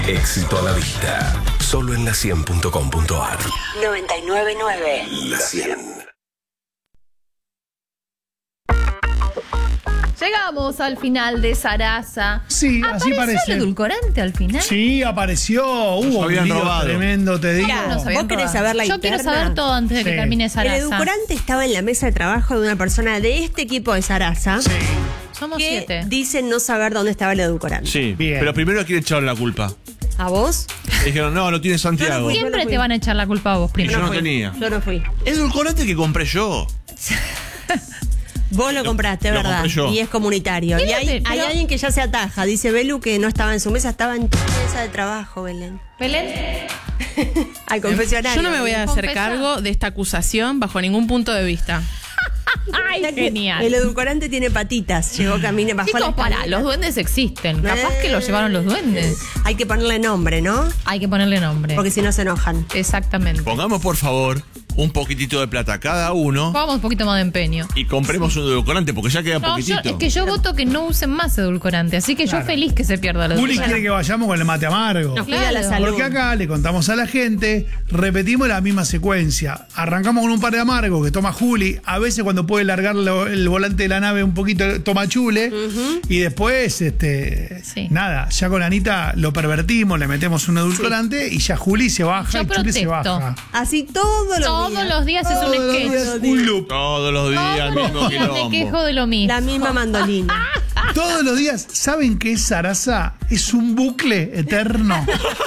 Éxito a la vista. Solo en la100.com.ar. 99.9. La 100. Llegamos al final de Sarasa. Sí, así parece. ¿Apareció el edulcorante al final? Sí, apareció. Hubo un habían lío robado. tremendo, te digo. Claro, nos habían ¿Vos querés robado. saber la Yo quiero interna? saber todo antes de que Sí. termine El Sarasa. edulcorante estaba en la mesa de trabajo de una persona de este equipo de Sarasa Sí. Somos que 7. dicen no saber dónde estaba el edulcorante. Sí, Bien. pero primero a quién echaron la culpa. ¿A vos? Dijeron, no, lo tiene Santiago. fui. Siempre Yo no te fui. van a echar la culpa a vos Y primero. yo no fui. tenía. Yo no fui. Es edulcorante que compré yo. Vos lo compraste, lo ¿verdad? compré yo. Y es comunitario. Y hay Pero- alguien que ya se ataja. Dice Belu que no estaba en su mesa, estaba en tu mesa de trabajo, Belén. Belén, Al confesionario. Yo no me voy a hacer Confesá. cargo de esta acusación bajo ningún punto de vista. ay, genial. El edulcorante tiene patitas. Llegó camino bajo Chicos, pará, los duendes existen. Capaz que los llevaron los duendes. Hay que ponerle nombre, ¿no? Hay que ponerle nombre. Porque si no se enojan. Exactamente. Pongamos, por favor, un poquitito de plata cada uno Vamos un poquito más de empeño. y compremos un edulcorante porque ya queda No, poquitito. es que yo voto que no usen más edulcorante, así que yo feliz que se pierda el Juli edulcorante. quiere que vayamos con el mate amargo. Nos cuida la salud. Porque acá le contamos a la gente, repetimos la misma secuencia. Arrancamos con un par de amargos que toma Juli. A veces cuando puede largar el volante de la nave un poquito toma Chule. Y después, Sí. nada, ya con Anita lo pervertimos, le metemos un edulcorante y ya Juli se baja Yo y Chule se protesto. baja. Así todos los días. Todos los días es un Todos los días sketch. un loop. Todos los días, el Todos los mismo días me quilombo. quejo de lo mismo. La misma mandolina. Todos los días, ¿saben qué es Sarasa? Es un bucle eterno.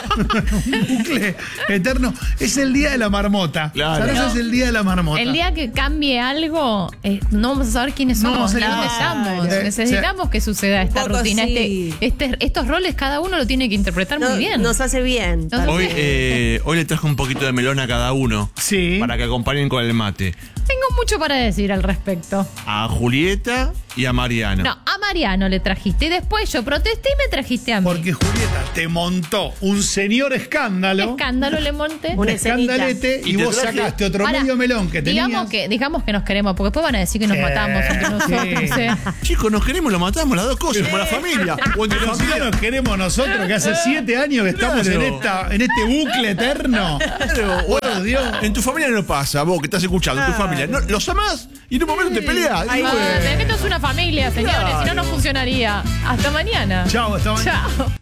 Un bucle eterno. Es el día de la marmota. Claro. Sarasa es el día de la marmota. El día que cambie algo, no vamos a saber quiénes No, somos, ni claro. dónde estamos. Sí, Necesitamos que suceda esta poco rutina. sí. Estos roles cada uno lo tiene que interpretar muy bien. Nos hace bien. Nos- Hoy le traje un poquito de melón a cada uno. Sí. Para que acompañen con el mate. Tengo mucho para decir al respecto. A Julieta y a Mariano. No, a Mariano le trajiste y después yo protesté y me trajiste a mí. Porque Julieta te montó un señor escándalo. Escándalo le monté. Una escenita. Escandalete y Y te vos traje- sacaste otro Pará, medio melón que tenías. digamos que nos queremos, porque después van a decir que nos matamos entre nosotros. sí. Chicos, nos queremos, lo matamos, las dos cosas, como la familia. O entre Pero si familia. no nos queremos nosotros, que hace 7 años que estamos Claro. en este bucle eterno. Claro, bueno, Dios. en tu familia no pasa, vos que estás escuchando, en tu familia. No, los amás y en un momento te peleas. Ay, Y bueno. Pero que esto es una familia, señores, si no, no funcionaría. Hasta mañana. Chao, hasta mañana. Chao.